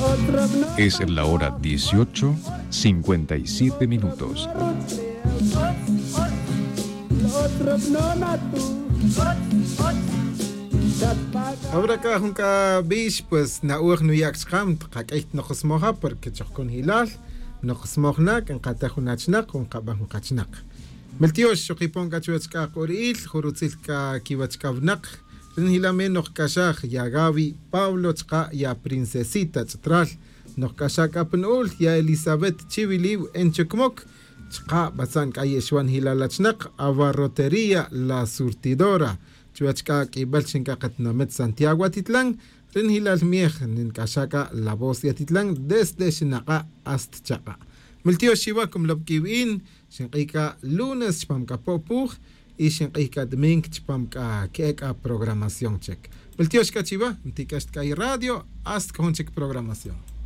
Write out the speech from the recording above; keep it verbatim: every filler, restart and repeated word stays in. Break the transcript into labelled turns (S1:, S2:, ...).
S1: Es la hora dieciocho, cincuenta y siete minutos.
S2: Ahora que junca bish pues na uch nu yak scham qaqait no khosmoha porque chokon hilal no khosmohna kan qata hunachna kun qaba hunqachnak meltiosh shoqipon kachuachka qoril khurutsil ka kiwachkavnak rin hilame no kashaj ya Gaby Pablo chqa ya princesita tral no kashak apnul ya Elizabeth Chiviliw en Chukmok chqa basan kayeshwan hilalachnak abarrotería La Surtidora chuachka kibalchin qatnamet Santiago Atitlán rin hilal miej nin kashaka La Voz de Atitlán desde Xinaqa hasta Chaqa miltio shiwakum lobkibin shinqika lunes chpamka popuj y shinqika domingo chpamka keka programación check miltio shkachiwa mtikashtka radio hasta con check programación.